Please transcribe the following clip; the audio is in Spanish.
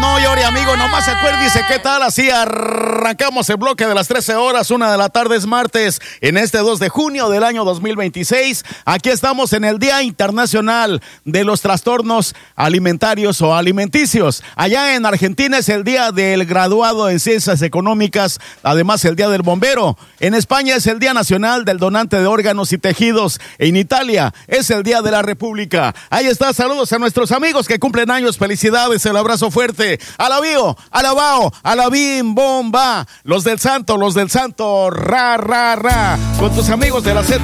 no llore, amigo, nomás acuérdese qué tal, así arrancamos el bloque de las 13 horas, 1 de la tarde, es martes, en este 2 de junio del año 2026. Aquí estamos en el Día Internacional de los Trastornos Alimentarios o Alimenticios. Allá en Argentina es el Día del Graduado en Ciencias Económicas, además el Día del Bombero. En España es el Día Nacional del Donante de Órganos y Tejidos. En Italia es el Día de la República. Ahí está, saludos a nuestros amigos que cumplen años, felicidades, el abrazo fuerte. Alabío, alabao, alabim, bomba. Los del santo, ra, ra, ra. Con tus amigos de la Z.